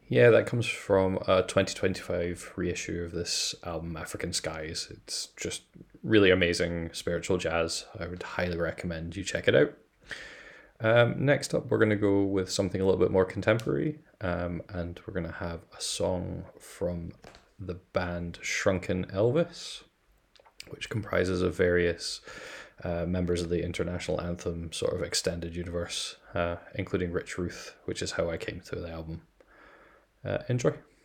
Yeah, that comes from a 2025 reissue of this album, African Skies. It's just really amazing spiritual jazz. I would highly recommend you check it out. Next up, we're going to go with something a little bit more contemporary, and we're going to have a song from the band Shrunken Elvis, which comprises of various members of the International Anthem sort of extended universe, including Rich Ruth, which is how I came to the album. Enjoy.